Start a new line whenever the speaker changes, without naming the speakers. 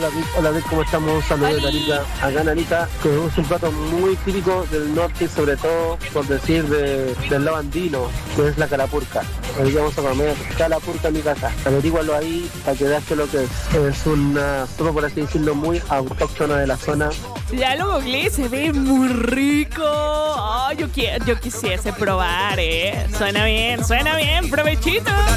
Hola Rick, ¿cómo estamos? Un saludo de
¡Holi!
Arica. Acá en Arica, que es un plato muy típico del norte y sobre todo, por decir, del lado andino, que es la calapurca. Hoy día vamos a comer calapurca en mi casa. Averígualo ahí para que veas que lo que es. Es una sopa, por así decirlo, muy autóctona de la zona.
Ya lo googleé, se ve muy rico. Oh, yo quisiese probar, Suena bien, provechito.